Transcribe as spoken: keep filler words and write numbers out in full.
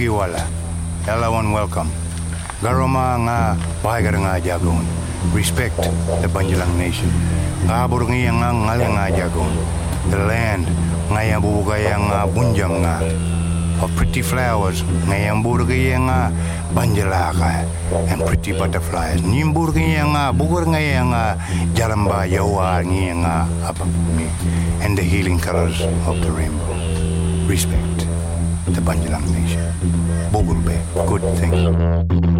wala. Everyone welcome. Garoma nga bahagar nga jagon. Respect the Banjalang nation. Kabur nga nga ngali nga jagon. The land nga yang bubugay nga bunjam nga. Of pretty flowers nga yang burgay nga banjalaka and pretty butterflies. Nimburgay nga bugur nga nga jaramba yawa nga apapuni and the healing colors of the rainbow. Respect the Banjalang nation. Bugurbe, good thing.